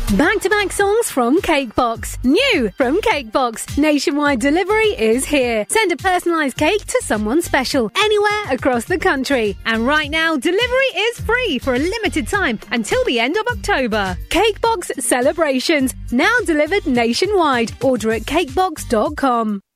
Back-to-back songs from Cakebox. New from Cakebox. Nationwide delivery is here. Send a personalised cake to someone special anywhere across the country. And right now, delivery is free for a limited time until the end of October. Cakebox Celebrations. Now delivered nationwide. Order at cakebox.com.